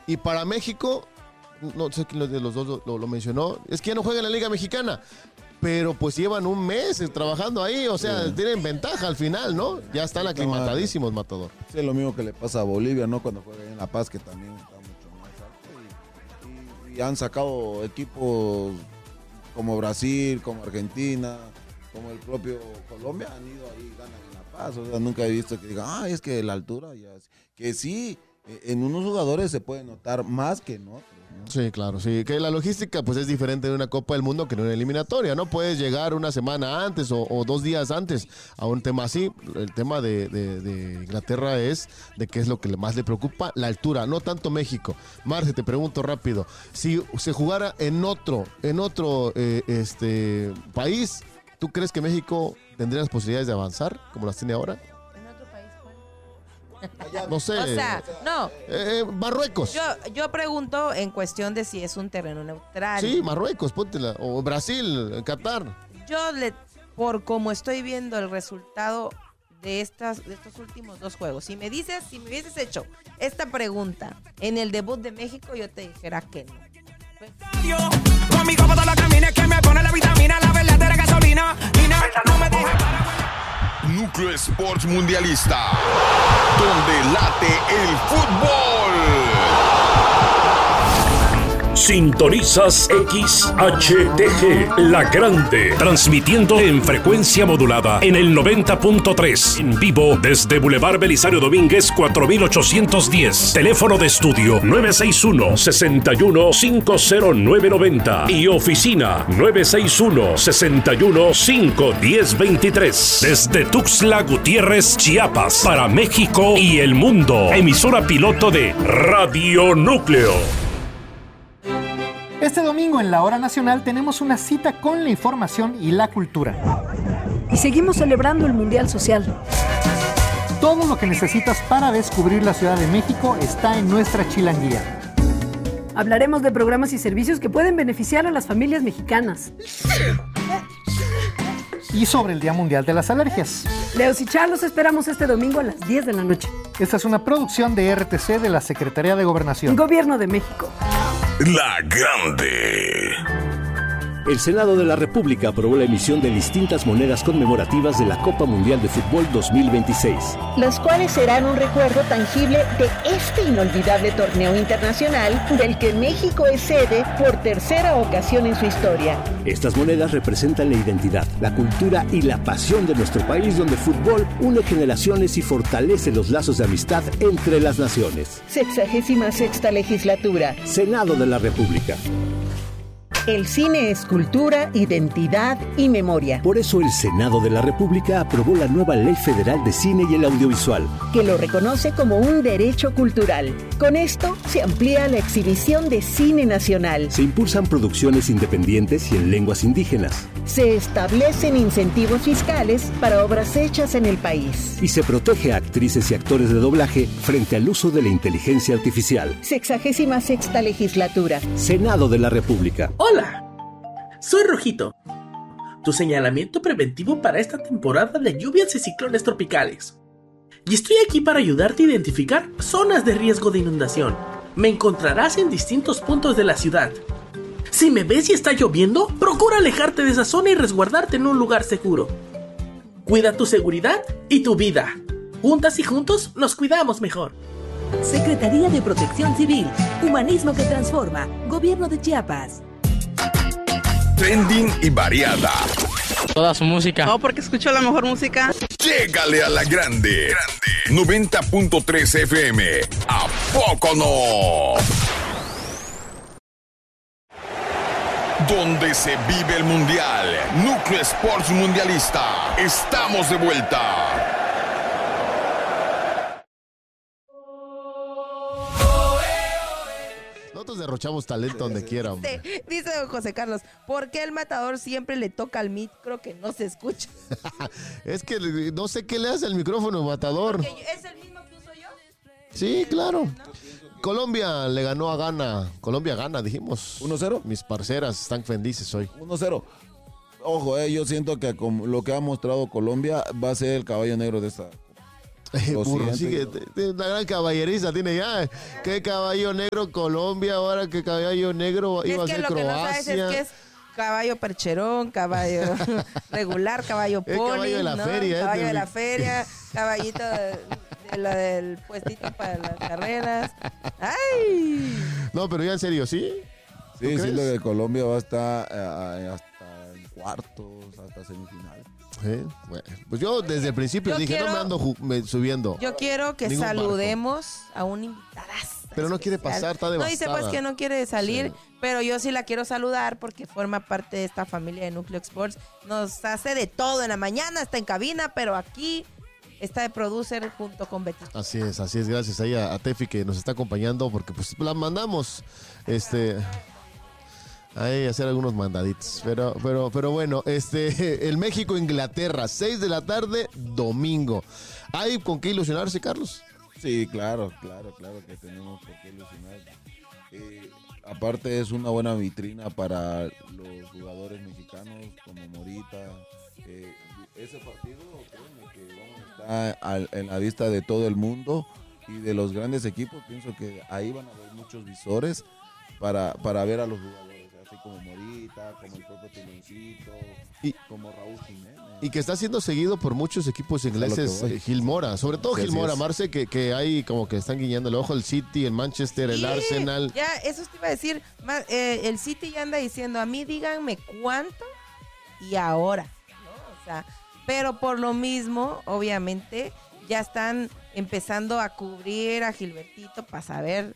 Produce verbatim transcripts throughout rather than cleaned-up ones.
Y para México, no sé quién de los dos lo, lo, lo mencionó, es que ya no juega en la Liga Mexicana. Pero pues llevan un mes trabajando ahí, o sea, sí. tienen ventaja al final, ¿no? Ya están aclimatadísimos, Matador. Sí, es lo mismo que le pasa a Bolivia, ¿no? Cuando juega en La Paz, que también está mucho más alto. Y, y, y han sacado equipos como Brasil, como Argentina, como el propio Colombia, han ido ahí y ganan en La Paz. O sea, nunca he visto que digan, ah, es que la altura ya es... Que sí, en unos jugadores se puede notar más que en otros. ¿no? Sí, claro, sí, que la logística pues es diferente de una Copa del Mundo que en una eliminatoria, ¿no? Puedes llegar una semana antes o, o dos días antes a un tema así. El tema de, de, de Inglaterra es de qué es lo que más le preocupa, la altura, no tanto México. Marce, te pregunto rápido, si se jugara en otro, en otro eh, este país, ¿tú crees que México tendría las posibilidades de avanzar como las tiene ahora? No sé. O sea, no. Eh, Marruecos. Yo, yo pregunto en cuestión de si es un terreno neutral. Sí, Marruecos, póntela. O Brasil, Qatar. Yo, le, por como estoy viendo el resultado de, estas, de estos últimos dos juegos, si me dices, si me hubieses hecho esta pregunta en el debut de México, yo te dijera que no. Pues, conmigo por todos los caminos que me pone la vitamina, la verdadera gasolina. Y no, no me dejes para... Núcleo Sports Mundialista, donde late el fútbol. Sintonizas X H T G, La Grande, transmitiendo en frecuencia modulada en el noventa punto tres, en vivo desde Boulevard Belisario Domínguez cuatro mil ochocientos diez, teléfono de estudio nueve seis uno, seis uno cinco cero nueve nueve cero y oficina nueve seis uno, seis uno cinco uno cero dos tres, desde Tuxtla Gutiérrez, Chiapas, para México y el mundo, emisora piloto de Radio Núcleo. Este domingo en la Hora Nacional tenemos una cita con la información y la cultura. Y seguimos celebrando el Mundial Social. Todo lo que necesitas para descubrir la Ciudad de México está en nuestra chilanguía. Hablaremos de programas y servicios que pueden beneficiar a las familias mexicanas. Y sobre el Día Mundial de las Alergias. Leos y Char, los esperamos este domingo a las diez de la noche. Esta es una producción de R T C de la Secretaría de Gobernación. Gobierno de México. La Grande. El Senado de la República aprobó la emisión de distintas monedas conmemorativas de la Copa Mundial de Fútbol dos mil veintiséis. Las cuales serán un recuerdo tangible de este inolvidable torneo internacional del que México es sede por tercera ocasión en su historia. Estas monedas representan la identidad, la cultura y la pasión de nuestro país, donde el fútbol une generaciones y fortalece los lazos de amistad entre las naciones. Sexagésima sexta legislatura. Senado de la República. El cine es cultura, identidad y memoria. Por eso el Senado de la República aprobó la nueva Ley Federal de Cine y el Audiovisual, que lo reconoce como un derecho cultural. Con esto se amplía la exhibición de cine nacional. Se impulsan producciones independientes y en lenguas indígenas. Se establecen incentivos fiscales para obras hechas en el país. Y se protege a actrices y actores de doblaje frente al uso de la inteligencia artificial. Sexagésima sexta legislatura. Senado de la República. Hola, soy Rojito, tu señalamiento preventivo para esta temporada de lluvias y ciclones tropicales. Y estoy aquí para ayudarte a identificar zonas de riesgo de inundación. Me encontrarás en distintos puntos de la ciudad. Si me ves y está lloviendo, procura alejarte de esa zona y resguardarte en un lugar seguro. Cuida tu seguridad y tu vida. Juntas y juntos nos cuidamos mejor. Secretaría de Protección Civil, Humanismo que Transforma, Gobierno de Chiapas. Trending y variada. Toda su música. No, porque escucho la mejor música. Llégale a la grande. grande. noventa punto tres F M. ¿A poco no? Donde se vive el mundial. Núcleo Sports Mundialista. Estamos de vuelta. Nosotros derrochamos talento donde quiera, hombre. Dice, dice don José Carlos, ¿por qué el matador siempre le toca al micro que no se escucha? Es que no sé qué le hace al micrófono, matador. Porque ¿es el mismo que uso yo? Sí, claro. Colombia le ganó a Ghana. Colombia gana, dijimos. uno cero. Mis parceras están felices hoy. uno cero. Ojo, eh, yo siento que con lo que ha mostrado Colombia va a ser el caballo negro de esta. Burro, sí, que t- t- una gran caballeriza tiene ya. ¿Qué caballo negro Colombia? Ahora que caballo negro iba Es a que ser lo que no sabes Croacia. es que es caballo percherón, caballo regular, caballo Es pony, caballo de la ¿no? feria, caballo este. de la feria, caballito de, de la del puestito para las carreras. ¡Ay! No, pero ya en serio, ¿sí? ¿Tú Sí, sí, crees? lo de Colombia va a estar eh, hasta en cuartos, hasta semifinal. Sí, bueno, pues yo desde el principio Yo dije, quiero- no me ando ju- me- subiendo. Yo quiero que Ningún barco. saludemos a un invitadazo. Pero no quiere especial. pasar, está No devastada. dice pues que no quiere salir, Sí. pero yo sí la quiero saludar porque forma parte de esta familia de Núcleo Sports. Nos hace de todo en la mañana, está en cabina, pero aquí está de producer junto con Betty. Así es, así es, gracias ahí a, a Tefi que nos está acompañando porque pues la mandamos este ahí a hacer algunos mandaditos, pero pero pero bueno, este el México Inglaterra, seis de la tarde, domingo. ¿Hay con qué ilusionarse, Carlos? Sí, claro, claro, claro que tenemos por qué ilusionar. Eh, aparte es una buena vitrina para los jugadores mexicanos como Morita. Eh, ese partido, créeme que vamos a estar al- en la vista de todo el mundo y de los grandes equipos. Pienso que ahí van a haber muchos visores para, para ver a los jugadores, así como Morita, como el propio Tiloncito, Y- como Raúl Jiménez. Y que está siendo seguido por muchos equipos ingleses, voy. eh, Gil Mora, sobre todo Sí, Gil así Mora, es. Marce, que, que hay como que están guiñando el ojo el City, el Manchester, el Sí, Arsenal. Ya, eso te iba a decir. ma- eh, el City ya anda diciendo, a mí díganme cuánto y ahora. ¿no? O sea, pero por lo mismo, obviamente, ya están empezando a cubrir a Gilbertito para saber,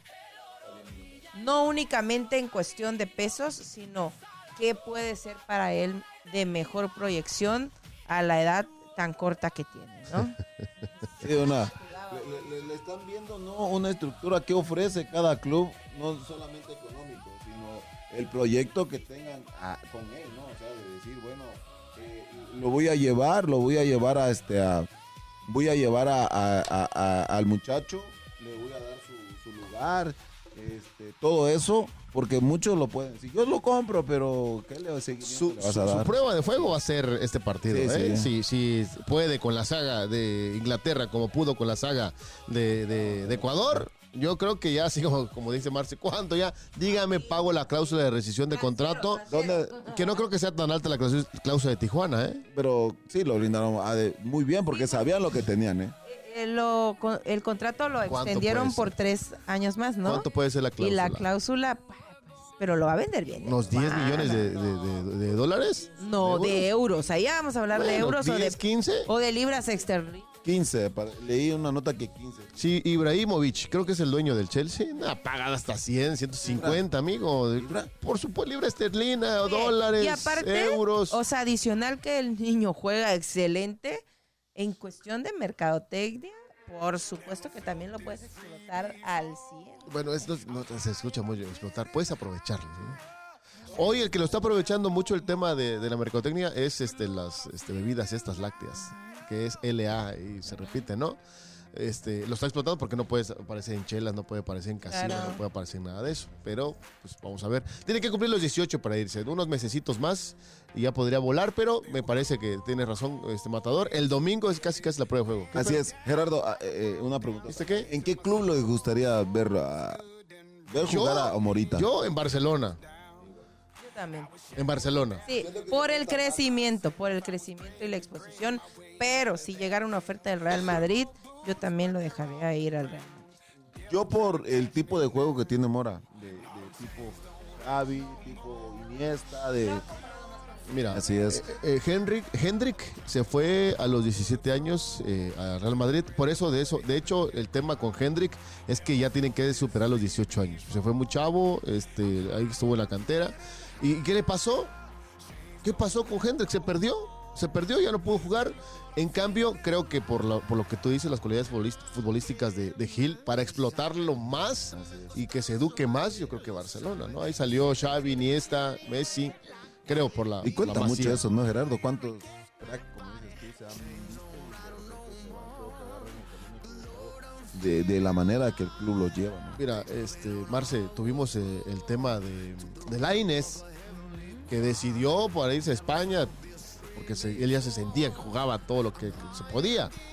no únicamente en cuestión de pesos, sino qué puede ser para él de mejor proyección a la edad tan corta que tiene, ¿no? Sí, una, le, le- le están viendo no una estructura que ofrece cada club, no solamente económico, sino el proyecto que tengan a- con él, ¿no? O sea, de decir, bueno, eh, lo voy a llevar, lo voy a llevar a este, a, voy a llevar a, a- a- a- al muchacho, le voy a dar su, su lugar, este, todo eso, porque muchos lo pueden decir, yo lo compro, pero ¿qué le, seguimiento Su, le vas su- a su dar? prueba de fuego va a ser este partido. Sí, ¿eh? sí. Si, si puede con la saga de Inglaterra como pudo con la saga de, de- de Ecuador, yo creo que ya, así como, como dice Marce, ¿cuánto ya? Dígame, pago la cláusula de rescisión de contrato. ¿Dónde? Que no creo que sea tan alta la cláusula cláusula de Tijuana, ¿eh? Pero sí, lo brindaron ah, de- muy bien porque sabían lo que tenían, ¿eh? Eh, lo- con- el contrato lo ¿Cuánto extendieron puede por ser? tres años más, ¿no? ¿Cuánto puede ser la Y cláusula? la cláusula, pues, pero lo va a vender bien. ¿eh? ¿Unos diez Guau. millones de, de- de- de dólares? No, de euros. Ahí vamos a hablar de Bueno, euros o de, diez, quince. o de libras esterlinas. quince, para- leí una nota que quince. Sí, Ibrahimovic, creo que es el dueño del Chelsea. Nah, pagan hasta cien, ciento cincuenta, amigo. Por supuesto, libra esterlina, o dólares, Y aparte, euros. o sea, adicional que el niño juega excelente, en cuestión de mercadotecnia, por supuesto que también lo puedes explotar al cien. Bueno, esto no, se escucha muy explotar. Puedes aprovecharlo, ¿no? Hoy el que lo está aprovechando mucho el tema de, de la mercadotecnia es este, las este, bebidas estas lácteas, que es L A y se repite, ¿no? Este, lo está explotando porque no puede aparecer en chelas, no puede aparecer en casinos, Claro. no puede aparecer en nada de eso. Pero, pues vamos a ver. Tiene que cumplir los dieciocho para irse. Unos mesecitos más y ya podría volar, pero me parece que tiene razón este Matador. El domingo es casi casi la prueba de juego. ¿Qué Así fue? es. Gerardo, ah, eh, una pregunta. ¿Viste qué? ¿En qué club les gustaría ver, a- ver jugar a Morita? Yo en Barcelona. Yo también. En Barcelona. Sí, por el crecimiento, por el crecimiento y la exposición. Pero si llegara una oferta del Real Madrid, yo también lo dejaría ir al Real Madrid. Yo por el tipo de juego que tiene Mora, de, de tipo Xavi, tipo Iniesta, de... Mira, Así es. eh, eh, Henrik, Hendrik se fue a los diecisiete años eh, a Real Madrid. Por eso, de eso, de hecho, el tema con Hendrik es que ya tienen que superar los dieciocho años. Se fue muy chavo, este, ahí estuvo en la cantera. ¿Y qué le pasó? ¿Qué pasó con Hendrik? Se perdió, se perdió, ya no pudo jugar. En cambio, creo que por lo, por lo que tú dices, las cualidades futbolist- futbolísticas de, de Gil, para explotarlo más y que se eduque más, yo creo que Barcelona, ¿no? Ahí salió Xavi, Iniesta, Messi. Creo por la. Y cuenta por la mucho masía. eso, ¿no, Gerardo? ¿Cuántos crack, como dices tú, se han visto y de repente se van, creo que agarran el camino equivocado de, de la manera que el club los lleva, ¿no? Mira, este, Marce, tuvimos eh, el tema de, de Lainez, que decidió para irse a España, porque se- él ya se sentía que jugaba todo lo que, que se podía.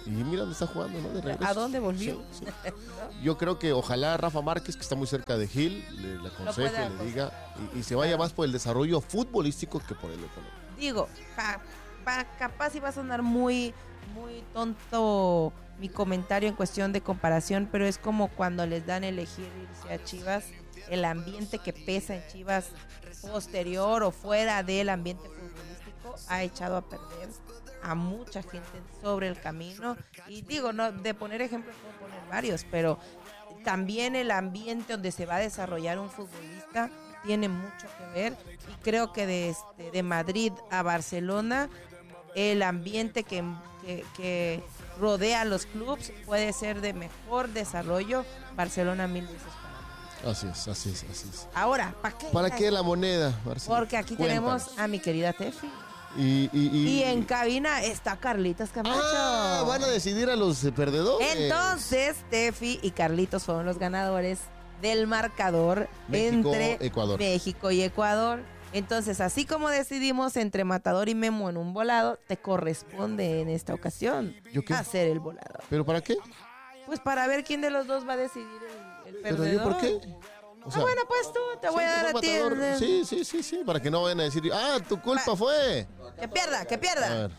Y mira dónde está jugando, ¿no? De regreso. ¿A dónde volvió? Sí, sí. Yo creo que ojalá Rafa Márquez, que está muy cerca de Gil, le, le aconseje, le diga, y, y se vaya más por el desarrollo futbolístico que por el económico. Digo, ca, pa, capaz iba a sonar muy, muy tonto mi comentario en cuestión de comparación, pero es como cuando les dan elegir irse a Chivas, el ambiente que pesa en Chivas posterior o fuera del ambiente futbolístico ha echado a perder a mucha gente sobre el camino. Y digo, no de poner ejemplos, puedo poner varios, pero también el ambiente donde se va a desarrollar un futbolista tiene mucho que ver. Y creo que de, este, de Madrid a Barcelona, el ambiente que, que, que rodea a los clubes puede ser de mejor desarrollo. Barcelona mil veces para mí. Así es, así es, así es. Ahora, ¿para qué? ¿Para qué la moneda, Barcelona? Porque aquí Cuéntanos. tenemos a mi querida Tefi. Y, y, y, Y en cabina está Carlitos Camacho. Ah, van a decidir a los eh, perdedores. Entonces, Tefi y Carlitos fueron los ganadores del marcador México, entre Ecuador. México y Ecuador. Entonces, así como decidimos entre Matador y Memo en un volado, te corresponde en esta ocasión ¿Yo qué? hacer el volado. ¿Pero para qué? Pues para ver quién de los dos va a decidir el, el ¿Pero perdedor. yo por qué? O sea, ah, bueno, pues tú, te voy sí, a dar tú a ti. matador. el- Sí, sí, sí, sí, para que no vayan a decir, ah, tu culpa fue. Que pierda, que A pierda. ver.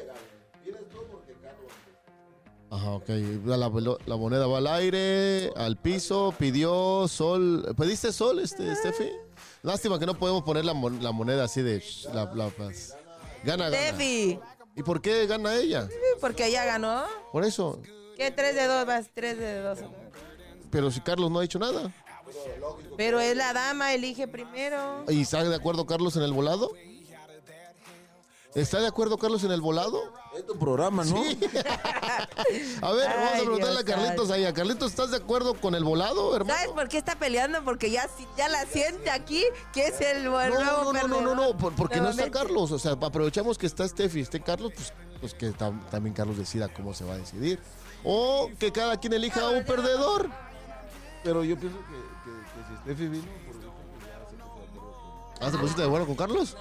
Ajá, ok. La, la, la moneda va al aire, al piso, pidió sol. ¿Pediste sol, este, Steffi? Lástima que no podemos poner la, mon- la moneda así de... sh- La, la, las- Gana, gana. Tefi, ¿Y por qué gana ella? porque ella ganó. Por eso. ¿Qué? Tres de dos, vas, tres de dos. Pero si Carlos no ha dicho nada. Pero es la dama, elige primero. ¿Y está de acuerdo Carlos en el volado? ¿Está de acuerdo Carlos en el volado? Es tu programa, ¿no? Sí. A ver, vamos a Ay, preguntarle a Dios Carlitos santo. ahí. ¿A Carlitos estás de acuerdo con el volado, hermano? ¿Sabes por qué está peleando? Porque ya, ya la siente aquí, que es el, el No, nuevo no, no, no, perdedor. no, no, por- porque no está Nuevamente. Carlos. O sea, aprovechamos que está Steffi, esté Carlos, pues, pues que tam- también Carlos decida cómo se va a decidir. O que cada quien elija a un perdedor. Pero yo pienso que, que, que si Steffi vino, por eso que ya se puso de acuerdo con- ¿Ah, se pusiste de acuerdo con Carlos?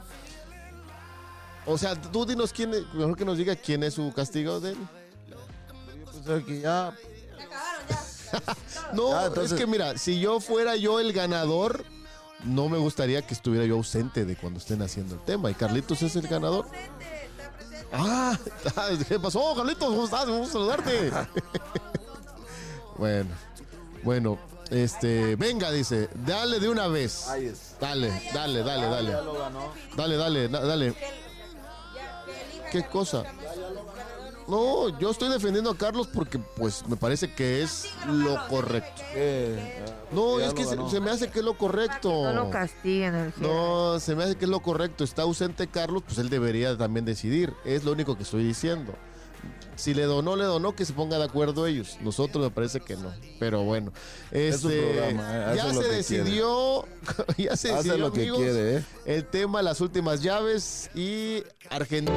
O sea, tú dinos quién, es- mejor que nos diga quién es su castigo de él. Yo pensaba que ya... No, Ah, entonces- es que mira, si yo fuera yo el ganador, no me gustaría que estuviera yo ausente de cuando estén haciendo el tema. Y Carlitos es el ganador. Ah, ¿qué pasó, Carlitos? ¿Cómo estás? Vamos a saludarte. Bueno, bueno, este, venga, dice, dale de una vez. Ahí es. Dale, dale, dale, dale. Ya lo ganó. Dale, dale, da- dale. ¿Qué cosa? No, yo estoy defendiendo a Carlos porque pues me parece que es lo correcto. ¿Qué? No, Ya es lo que se, ganó. se me hace que es lo correcto. No lo castiguen, el No, se me hace que es lo correcto. Está ausente Carlos, pues él debería también decidir. Es lo único que estoy diciendo. Si le donó, le donó, que se ponga de acuerdo ellos. Nosotros me parece que no. Pero bueno. Es su Este, programa, ¿eh? Hace ya lo se que decidió. Ya se Hace decidió, lo que amigos, quiere, ¿eh? el tema, las últimas llaves. Y Argentina,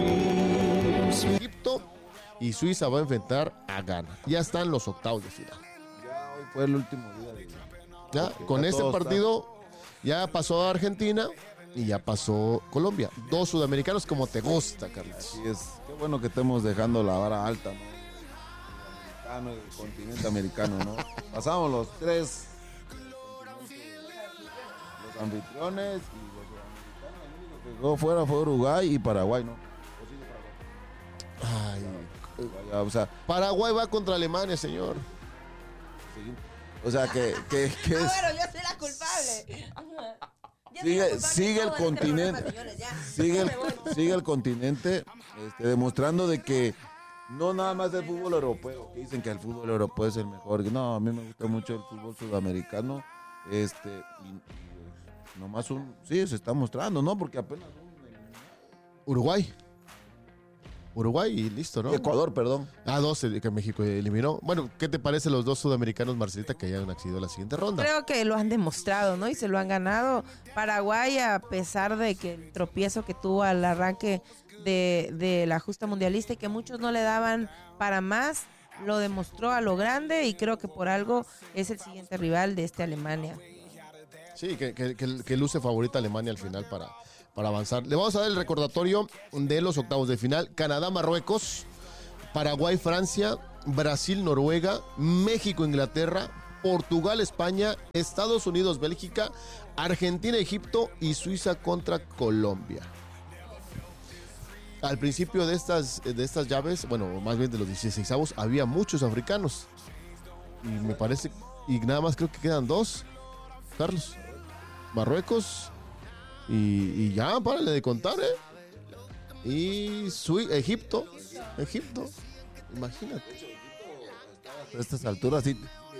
Egipto y Suiza va a enfrentar a Ghana. Ya están los octavos de final. Ya hoy fue el último día de... Ya, Porque con ya este todo está- partido ya pasó a Argentina y ya pasó Colombia. Dos sudamericanos como te gusta, Carlos. Así es. Qué bueno que estemos dejando la vara alta, ¿no? El americano, el continente americano, ¿no? Pasamos los tres continentes, los anfitriones y los sudamericanos. El único que quedó fuera fue Uruguay y Paraguay, ¿no? ¿O sigue Paraguay? Ay, Vaya, o sea, Paraguay va contra Alemania, señor. sí. O sea que, que, que Ah, es- bueno, yo soy la culpable. Ajá. Yo soy la sigue, culpable sigue de el todo este continente, programa, señores, ya. sigue el, Me voy. sigue el continente este, demostrando de que no nada más el fútbol europeo, que dicen que el fútbol europeo es el mejor. No, a mí me gusta mucho el fútbol sudamericano. Este, y, y nomás un, sí, se está mostrando, ¿no? Porque apenas un, Uruguay. Uruguay y listo, ¿no? Ecuador, perdón. Ah, dos eh, que México eliminó. Bueno, ¿qué te parece los dos sudamericanos, Marcelita, que hayan accedido a la siguiente ronda? Creo que lo han demostrado, ¿no? Y se lo han ganado. Paraguay, a pesar de que el tropiezo que tuvo al arranque de, de la justa mundialista y que muchos no le daban para más, lo demostró a lo grande y creo que por algo es el siguiente rival de este Alemania. Sí, que, que, que, que luce favorita Alemania al final para, para avanzar. Le vamos a dar el recordatorio de los octavos de final. Canadá-Marruecos. Paraguay, Francia, Brasil, Noruega, México, Inglaterra, Portugal, España, Estados Unidos, Bélgica, Argentina, Egipto y Suiza contra Colombia. Al principio de estas, de estas llaves, bueno, más bien de los dieciseisavos, había muchos africanos. Y me parece, y nada más creo que quedan dos, Carlos. Marruecos y, y ya, párale de contar, ¿eh? Y Sui- Egipto, Egipto, imagínate. A estas alturas sí.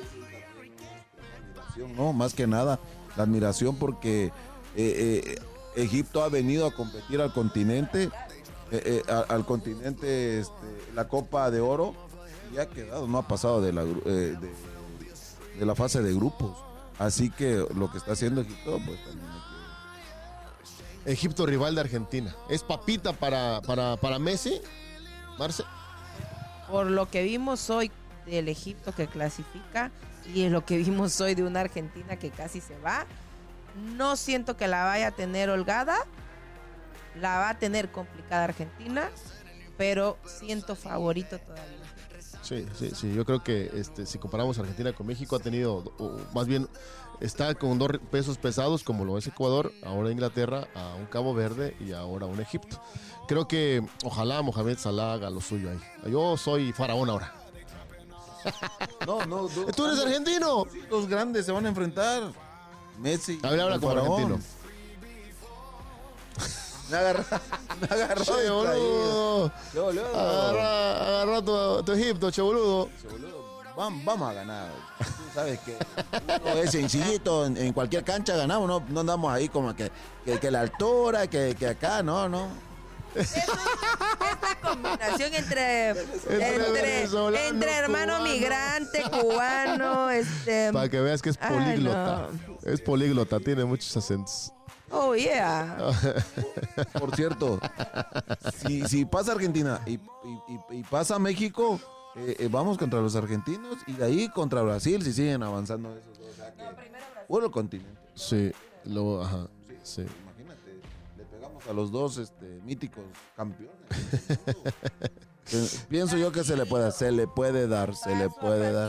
No, más que nada, la admiración porque eh, eh, Egipto ha venido a competir al continente, eh, eh, al, al continente, este, la Copa de Oro, y ha quedado, no ha pasado de la, eh, de, de la fase de grupos. Así que lo que está haciendo Egipto, pues también hay que... Egipto rival de Argentina. ¿Es papita para, para, para Messi, Marce? Por lo que vimos hoy del Egipto que clasifica y lo que vimos hoy de una Argentina que casi se va, no siento que la vaya a tener holgada, la va a tener complicada Argentina, pero siento favorito todavía. Sí, sí, sí, yo creo que este, si comparamos Argentina con México ha tenido, o más bien está con dos pesos pesados como lo es Ecuador, ahora Inglaterra, a un Cabo Verde y ahora un Egipto. Creo que ojalá Mohamed Salah haga lo suyo ahí. Yo soy faraón ahora. No, no, dos, ¿tú eres argentino? Sí, dos grandes se van a enfrentar. Messi. A ver, habla como argentino. Me agarró. Me agarró. Che, boludo. Che, boludo. Agarra, agarra tu, tu Egipto, che, boludo. Che, boludo. Vamos, vamos a ganar. Tú sabes que uno es sencillito. En, en cualquier cancha ganamos. No, no andamos ahí como que, que, que la altura, que, que acá. No, no. Esta combinación entre entre, entre, entre hermano cubano. Migrante, cubano, este. Para que veas que es políglota. Ay, no. Es políglota, tiene muchos acentos. Oh, yeah. Por cierto, si, si pasa Argentina y, y, y, y pasa México, eh, eh, vamos contra los argentinos y de ahí contra Brasil si siguen avanzando esos dos. O sea, que, puro continente. Sí, luego, ajá, sí. sí. Imagínate, le pegamos a los dos este, míticos campeones. Pienso yo que se le puede, se le puede dar, se le puede dar.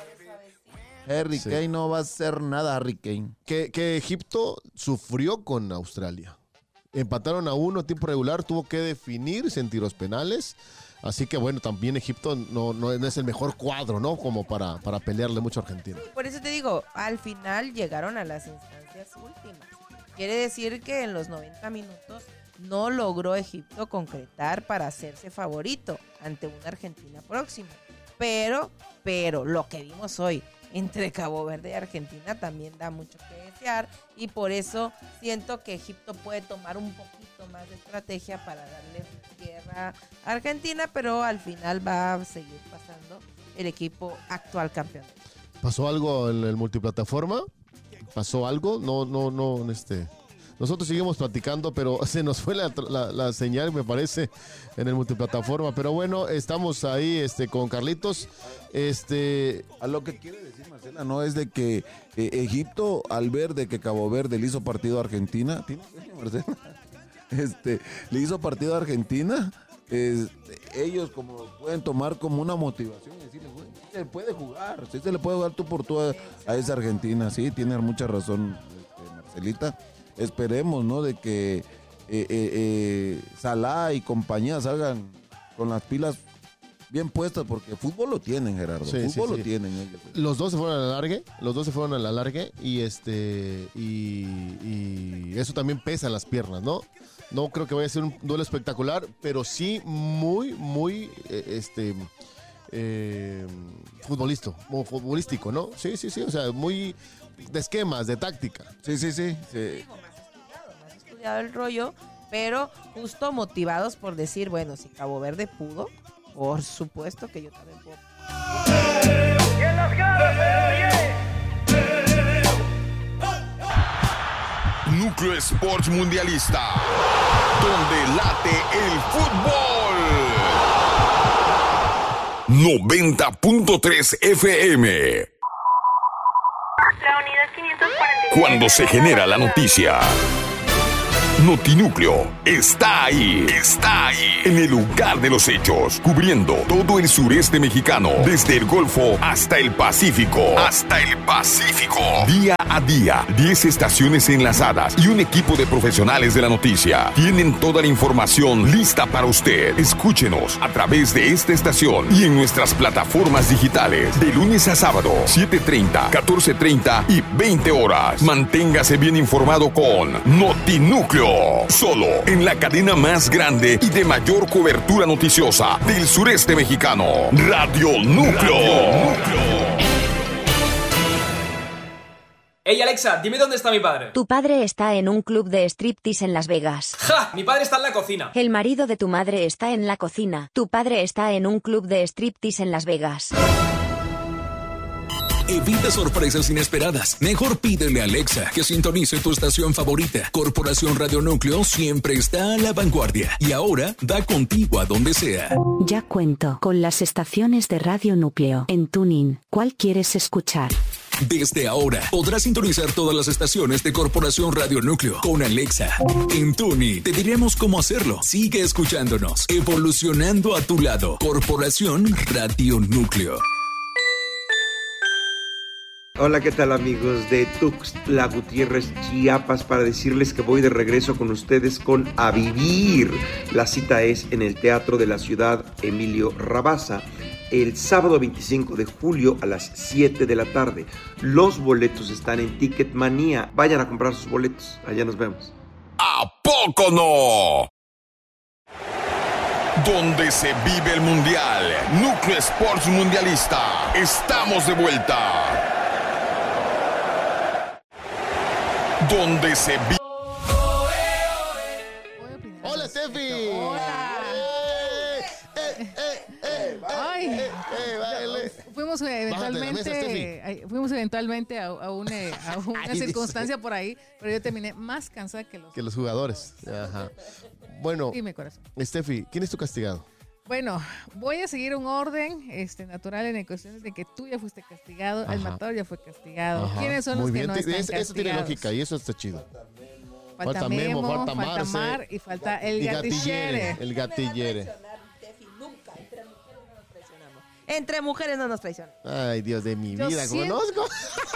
Harry sí. Kane no va a hacer nada, Harry Kane. Que, que Egipto sufrió con Australia. Empataron a uno, tiempo regular, tuvo que definirse en tiros penales. Así que bueno, también Egipto no, no, no es el mejor cuadro, ¿no? Como para, para pelearle mucho a Argentina. Por eso te digo, al final llegaron a las instancias últimas. Quiere decir que en los noventa minutos no logró Egipto concretar para hacerse favorito ante una Argentina próxima. Pero, pero, lo que vimos hoy entre Cabo Verde y Argentina también da mucho que desear y por eso siento que Egipto puede tomar un poquito más de estrategia para darle guerra a Argentina, pero al final va a seguir pasando el equipo actual campeón. ¿Pasó algo en el multiplataforma? ¿Pasó algo? No, no, no, este... Nosotros seguimos platicando, pero se nos fue la, la, la señal, me parece, en el multiplataforma. Pero bueno, estamos ahí este, con Carlitos. Este... A lo que quiere decir Marcela, no es de que eh, Egipto, al ver de que Cabo Verde le hizo partido a Argentina, ¿tiene Marcela? Este, le hizo partido a Argentina, eh, ellos como pueden tomar como una motivación y decirles, bueno, sí se puede jugar, sí se le puede jugar tú por tú a, a esa Argentina, sí, tiene mucha razón este, Marcelita. Esperemos, ¿no? De que eh, eh, eh, Salah y compañía salgan con las pilas bien puestas, porque fútbol lo tienen, Gerardo. Sí, fútbol sí, lo sí. tienen ellos. Los dos se fueron a la largue, los dos se fueron a la largue y este y, y eso también pesa en las piernas, ¿no? No creo que vaya a ser un duelo espectacular, pero sí muy, muy eh, este eh, futbolista, futbolístico, ¿no? Sí, sí, sí, o sea, muy de esquemas, de táctica. Sí, sí, sí. sí. Más estudiado el rollo, pero justo motivados por decir, bueno, si Cabo Verde pudo, por supuesto que yo también puedo. Núcleo Sports Mundialista, donde late el fútbol. noventa punto tres F M. La unidad quinientos cuarenta y seis. Cuando se genera la noticia, Notinúcleo está ahí, está ahí, en el lugar de los hechos, cubriendo todo el sureste mexicano, desde el Golfo hasta el Pacífico, hasta el Pacífico. Día a día, diez estaciones enlazadas y un equipo de profesionales de la noticia tienen toda la información lista para usted. Escúchenos a través de esta estación y en nuestras plataformas digitales, de lunes a sábado, siete treinta, catorce treinta y veinte horas. Manténgase bien informado con Notinúcleo. Solo en la cadena más grande y de mayor cobertura noticiosa del sureste mexicano. Radio Núcleo. Radio Núcleo. Ey, Alexa, dime dónde está mi padre. Tu padre está en un club de striptease en Las Vegas. ¡Ja! Mi padre está en la cocina. El marido de tu madre está en la cocina. Tu padre está en un club de striptease en Las Vegas. Evita sorpresas inesperadas. Mejor pídele a Alexa que sintonice tu estación favorita. Corporación Radio Núcleo siempre está a la vanguardia y ahora da contigo a donde sea. Ya cuento con las estaciones de Radio Núcleo en TuneIn. ¿Cuál quieres escuchar? Desde ahora podrás sintonizar todas las estaciones de Corporación Radio Núcleo con Alexa. En TuneIn te diremos cómo hacerlo. Sigue escuchándonos, evolucionando a tu lado. Corporación Radio Núcleo. Hola, ¿qué tal amigos de Tuxtla Gutiérrez, Chiapas? Para decirles que voy de regreso con ustedes con A Vivir. La cita es en el Teatro de la Ciudad Emilio Rabasa, el sábado veinticinco de julio a las siete de la tarde. Los boletos están en Ticketmanía. Vayan a comprar sus boletos. Allá nos vemos. ¿A poco no? Donde se vive el Mundial. Núcleo Sports Mundialista. Estamos de vuelta. Donde se vi... ¡Hola, Steffi! ¡Hola! ¡Eh, eh, eh! ¡Ay! Eh, eh, baile. Fuimos eventualmente, mesa, fuimos eventualmente a, a, un, a una Ay, circunstancia dice. por ahí, pero yo terminé más cansada que los... Que los jugadores. Ajá. Bueno, Dime, corazón. Steffi, ¿quién es tu castigado? Bueno, voy a seguir un orden este, natural en cuestiones de que tú ya fuiste castigado, Ajá. el matador ya fue castigado. Ajá. ¿Quiénes son Muy los bien. que no Te- están eso, castigados? eso tiene lógica y eso está chido. Falta, Falta Memo, Memo, falta falta Marce. Mar y falta el Y gatillere. El gatillere. Entre mujeres no nos traicionan. Ay, Dios de mi Yo vida, siento- conozco.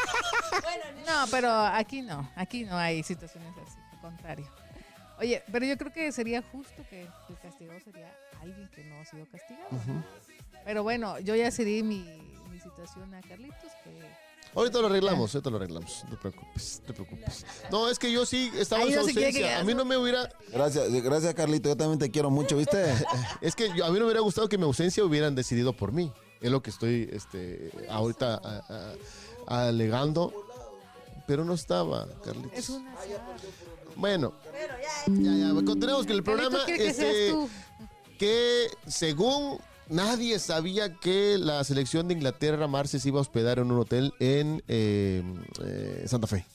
No, pero aquí no, aquí no hay situaciones así, al contrario. Oye, pero yo creo que sería justo que el castigado sería alguien que no ha sido castigado. Ujú. Pero bueno, yo ya cedí mi, mi situación a Carlitos, que Ahorita lo arreglamos, ahorita lo arreglamos. No te preocupes, no te preocupes. No, es que yo sí estaba Ahí en su no se quiere ausencia. que- A mí no me hubiera... Gracias, gracias Carlito, yo también te quiero mucho, ¿viste? Es que yo- a mí no me hubiera gustado que mi ausencia hubieran decidido por mí. Es lo que estoy este, ahorita a- a- alegando. Pero no estaba, Carlitos. es una... Bueno, ya, ya, continuemos con el programa. Carlitos quiere que este, seas tú. que según nadie sabía que la selección de Inglaterra, Marce, se iba a hospedar en un hotel en eh, eh, Santa Fe.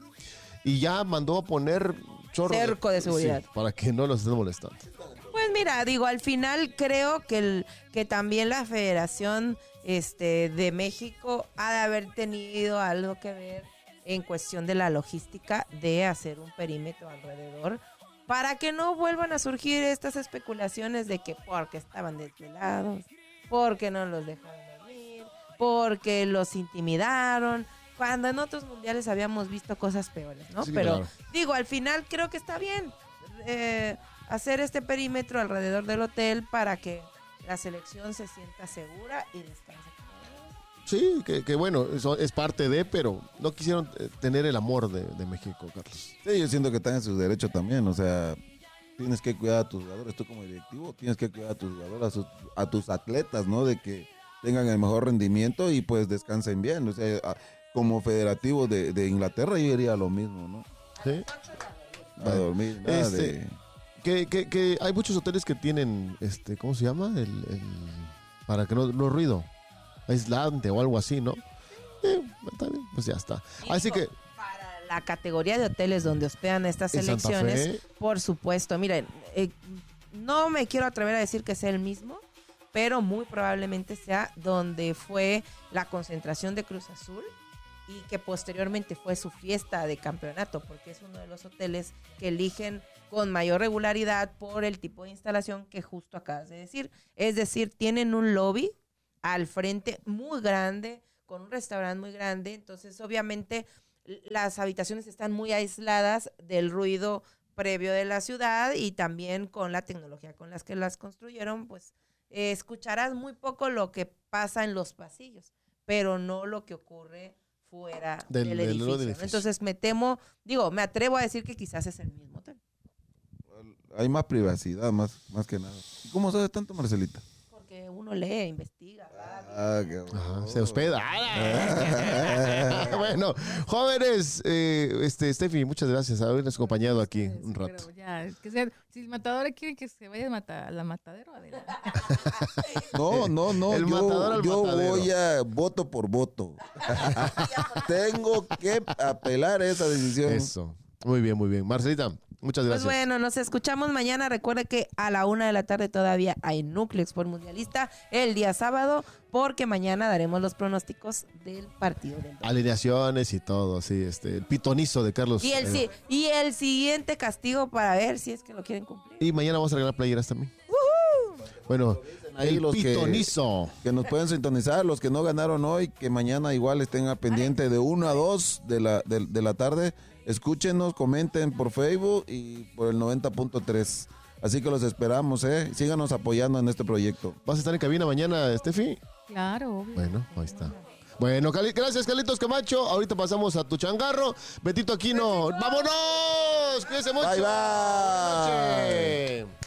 Y ya mandó a poner chorro Cerco de seguridad. sí, para que no los estén molestando. Pues mira, digo, al final creo que, el, que también la Federación este, de México ha de haber tenido algo que ver en cuestión de la logística de hacer un perímetro alrededor para que no vuelvan a surgir estas especulaciones de que porque estaban desvelados, porque no los dejaron dormir, porque los intimidaron, cuando en otros mundiales habíamos visto cosas peores, ¿no? Sí, Pero claro. digo, al final creo que está bien eh, hacer este perímetro alrededor del hotel para que la selección se sienta segura y descanse. Sí, que, que bueno, eso es parte de, pero no quisieron eh, tener el amor de, de México, Carlos. Sí, yo siento que están en su derecho también, o sea, tienes que cuidar a tus jugadores, tú como directivo tienes que cuidar a tus jugadores, a, sus- a tus atletas, ¿no? De que tengan el mejor rendimiento y pues descansen bien, o sea, a- como federativo de, de Inglaterra yo diría lo mismo, ¿no? Sí. A dormir, nada Este, de... que, que, que hay muchos hoteles que tienen, este, ¿cómo se llama? El, el- para que no, no ruido, aislante o algo así, ¿no? Eh, está bien, pues ya está. Así que La categoría de hoteles donde hospedan estas En Santa selecciones, Fe. por supuesto, miren, eh, no me quiero atrever a decir que sea el mismo, pero muy probablemente sea donde fue la concentración de Cruz Azul y que posteriormente fue su fiesta de campeonato, porque es uno de los hoteles que eligen con mayor regularidad por el tipo de instalación que justo acabas de decir. Es decir, tienen un lobby al frente muy grande, con un restaurante muy grande, entonces obviamente las habitaciones están muy aisladas del ruido previo de la ciudad y también con la tecnología con las que las construyeron, pues eh, escucharás muy poco lo que pasa en los pasillos, pero no lo que ocurre fuera del, del, edificio, del edificio. ¿no? Entonces me temo, digo, me atrevo a decir que quizás es el mismo hotel. Hay más privacidad, más, más que nada. ¿Y cómo sabes tanto, Marcelita? Porque uno lee, investiga. Ah, qué bueno. Ajá, se hospeda. Bueno, jóvenes, eh, este, Steffi, muchas gracias por habernos acompañado aquí un rato. Pero ya, que sea, si el matador quiere que se vaya a mata, la matadero, adelante. No, no, no. El yo matador al yo matadero. voy a voto por voto. Tengo que apelar a esa decisión. Eso. Muy bien, muy bien. Marcelita, muchas gracias. Pues bueno, nos escuchamos mañana. Recuerde que a la una de la tarde todavía hay Núcleo Export Mundialista el día sábado, porque mañana daremos los pronósticos del partido del domingo. Alineaciones y todo, sí, este, el pitonizo de Carlos. Y el, eh, sí, y el siguiente castigo para ver si es que lo quieren cumplir. Y mañana vamos a regalar playeras también. ¡Woohoo! Bueno, Ahí el los pitonizo. Que, que nos pueden sintonizar, los que no ganaron hoy, que mañana igual estén a pendiente de una a dos de la, de, de la tarde. Escúchenos, comenten por Facebook y por el noventa punto tres. Así que los esperamos, ¿eh? Síganos apoyando en este proyecto. ¿Vas a estar en cabina mañana, Steffi? Claro, obvio. Bueno, ahí está. Bueno, Cali- gracias, Carlitos Camacho. Ahorita pasamos a tu changarro. Betito Aquino. ¡Vámonos! Cuídense mucho. Bye, bye. Buenas noches.